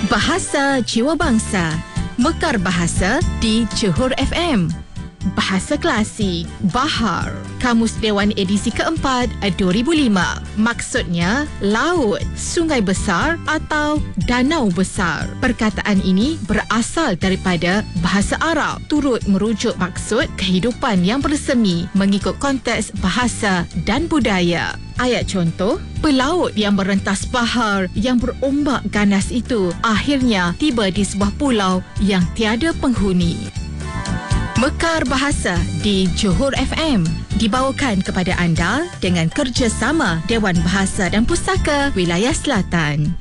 Bahasa Jiwa Bangsa, Mekar Bahasa di Johor FM. Bahasa Klasik, Bahar, Kamus Dewan edisi keempat 2005. Maksudnya, laut, sungai besar atau danau besar. Perkataan ini berasal daripada bahasa Arab, turut merujuk maksud kehidupan yang bersemi mengikut konteks bahasa dan budaya. Ayat contoh, pelaut yang merentas bahar yang berombak ganas itu akhirnya tiba di sebuah pulau yang tiada penghuni. Mekar Bahasa di Johor FM dibawakan kepada anda dengan kerjasama Dewan Bahasa dan Pustaka Wilayah Selatan.